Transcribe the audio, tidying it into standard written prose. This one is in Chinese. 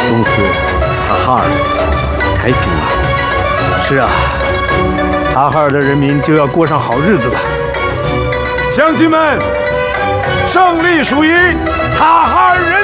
松斯、塔哈尔太平了。是啊，塔哈尔的人民就要过上好日子了。乡亲们，胜利属于塔哈尔人。